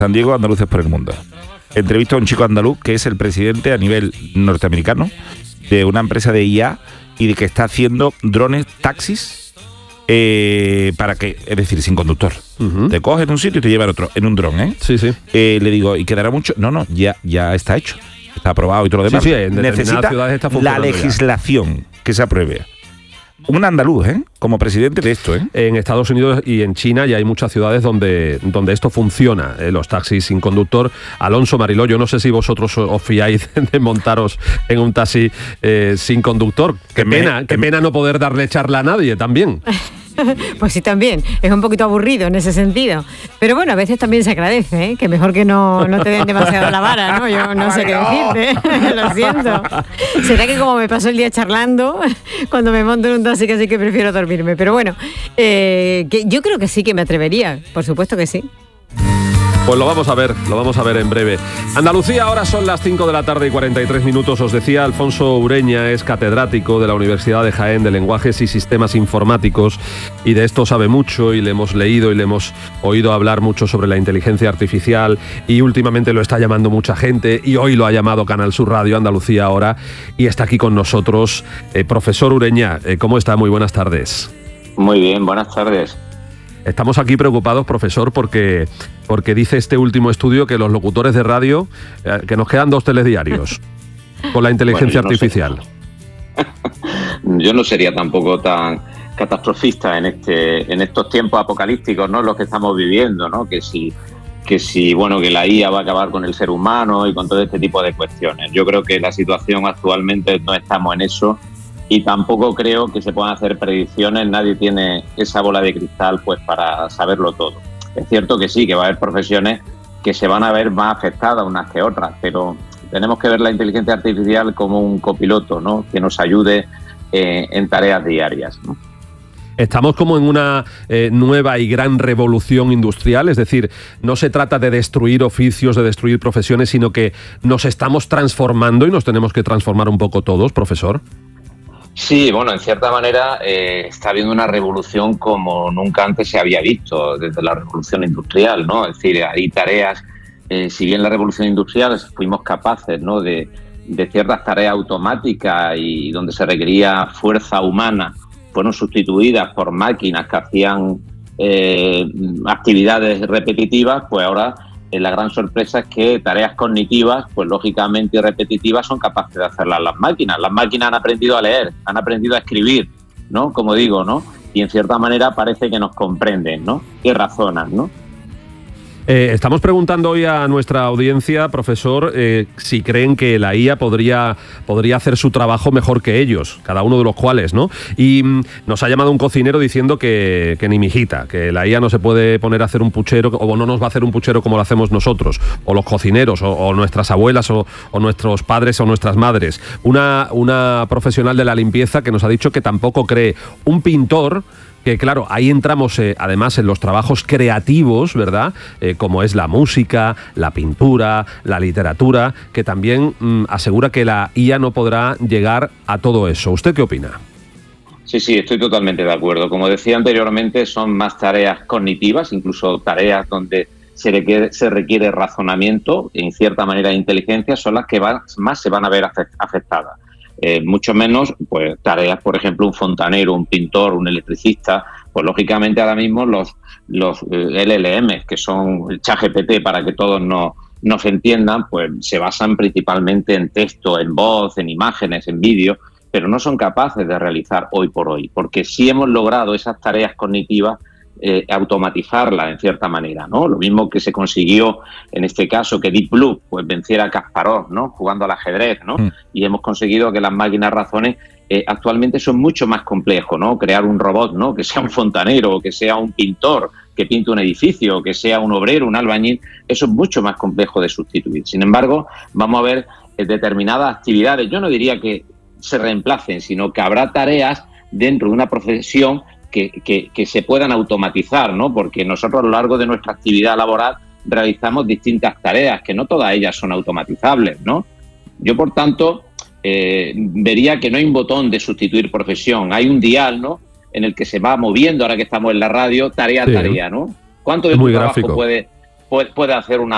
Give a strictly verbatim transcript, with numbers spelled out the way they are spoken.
San Diego, andaluces por el mundo. Entrevisto a un chico andaluz que es el presidente a nivel norteamericano de una empresa de I A y de que está haciendo drones taxis eh, para que, es decir, sin conductor. Uh-huh. Te coges en un sitio y te llevan a otro, en un dron, ¿eh? Sí, sí. Eh, le digo, ¿y quedará mucho? No, no, ya, ya está hecho. Está aprobado y todo lo demás. Sí, sí, en necesita ciudades está la legislación ya. Que se apruebe. Un andaluz, ¿eh? Como presidente de esto, ¿eh? En Estados Unidos y en China ya hay muchas ciudades donde, donde esto funciona, ¿eh? Los taxis sin conductor. Alonso, Mariló, yo no sé si vosotros os fiáis de montaros en un taxi eh, sin conductor. Qué me, pena, qué me... pena no poder darle charla a nadie también. Pues sí, también. Es un poquito aburrido en ese sentido. Pero bueno, a veces también se agradece, ¿eh? Que mejor que no, no te den demasiado la vara, ¿no? Yo no sé qué decirte. Lo siento. Será que como me paso el día charlando, cuando me monto en un taxi casi que prefiero dormirme. Pero bueno, eh, que yo creo que sí que me atrevería. Por supuesto que sí. Pues lo vamos a ver, lo vamos a ver en breve. Andalucía, ahora son las cinco de la tarde y cuarenta y tres minutos. Os decía, Alfonso Ureña es catedrático de la Universidad de Jaén de Lenguajes y Sistemas Informáticos y de esto sabe mucho y le hemos leído y le hemos oído hablar mucho sobre la inteligencia artificial y últimamente lo está llamando mucha gente y hoy lo ha llamado Canal Sur Radio, Andalucía ahora, y está aquí con nosotros. Eh, profesor Ureña, eh, ¿cómo está? Muy buenas tardes. Muy bien, buenas tardes. Estamos aquí preocupados, profesor, porque, porque dice este último estudio que los locutores de radio, eh, que nos quedan dos telediarios con la inteligencia bueno, yo artificial. No yo no sería tampoco tan catastrofista en este en estos tiempos apocalípticos, ¿no? Los que estamos viviendo, ¿no? Que si, que si, bueno, que la I A va a acabar con el ser humano y con todo este tipo de cuestiones. Yo creo que la situación actualmente no estamos en eso. Y tampoco creo que se puedan hacer predicciones, nadie tiene esa bola de cristal pues para saberlo todo. Es cierto que sí, que va a haber profesiones que se van a ver más afectadas unas que otras, pero tenemos que ver la inteligencia artificial como un copiloto, ¿no? Que nos ayude eh, en tareas diarias, ¿no? Estamos como en una eh, nueva y gran revolución industrial, es decir, no se trata de destruir oficios, de destruir profesiones, sino que nos estamos transformando y nos tenemos que transformar un poco todos, profesor. Sí, bueno, en cierta manera eh, está habiendo una revolución como nunca antes se había visto desde la revolución industrial, ¿no? Es decir, hay tareas, eh, si bien la revolución industrial fuimos capaces, ¿no? de, de ciertas tareas automáticas y donde se requería fuerza humana, fueron sustituidas por máquinas que hacían eh, actividades repetitivas, pues ahora Eh, la gran sorpresa es que tareas cognitivas, pues lógicamente y repetitivas, son capaces de hacerlas las máquinas. Las máquinas han aprendido a leer, han aprendido a escribir, ¿no? Como digo, ¿no? Y en cierta manera parece que nos comprenden, ¿no? Y razonan, ¿no? Eh, estamos preguntando hoy a nuestra audiencia, profesor, eh, si creen que la I A podría, podría hacer su trabajo mejor que ellos, cada uno de los cuales, ¿no? Y mm, nos ha llamado un cocinero diciendo que, que ni mijita, que la I A no se puede poner a hacer un puchero, o no nos va a hacer un puchero como lo hacemos nosotros, o los cocineros, o, o nuestras abuelas, o, o nuestros padres, o nuestras madres. Una, una profesional de la limpieza que nos ha dicho que tampoco cree. Un pintor, que claro, ahí entramos eh, además en los trabajos creativos, ¿verdad? Eh, como es la música, la pintura, la literatura, que también mm, asegura que la I A no podrá llegar a todo eso. ¿Usted qué opina? Sí, sí, estoy totalmente de acuerdo. Como decía anteriormente, son más tareas cognitivas, incluso tareas donde se requiere, se requiere razonamiento, en cierta manera de inteligencia, son las que van, más se van a ver afectadas. Eh, mucho menos pues tareas, por ejemplo, un fontanero, un pintor, un electricista, pues lógicamente ahora mismo los, los eh, L L M, que son el ChatGPT, para que todos nos, nos entiendan, pues se basan principalmente en texto, en voz, en imágenes, en vídeo, pero no son capaces de realizar hoy por hoy, porque sí hemos logrado esas tareas cognitivas Eh, automatizarla en cierta manera, ¿no? Lo mismo que se consiguió en este caso que Deep Blue pues venciera a Kasparov, ¿no? Jugando al ajedrez, ¿no? Mm. Y hemos conseguido que las máquinas razones eh, actualmente son mucho más complejos, ¿no? Crear un robot, ¿no? Que sea un fontanero, que sea un pintor, que pinte un edificio, que sea un obrero, un albañil, eso es mucho más complejo de sustituir. Sin embargo, vamos a ver eh, determinadas actividades, yo no diría que se reemplacen, sino que habrá tareas dentro de una profesión Que, que, que se puedan automatizar, ¿no? Porque nosotros a lo largo de nuestra actividad laboral realizamos distintas tareas, que no todas ellas son automatizables, ¿no? Yo, por tanto, eh, vería que no hay un botón de sustituir profesión, hay un dial, ¿no? En el que se va moviendo, ahora que estamos en la radio, tarea a sí, tarea, ¿no? ¿Cuánto de tu trabajo puede, puede, puede hacer una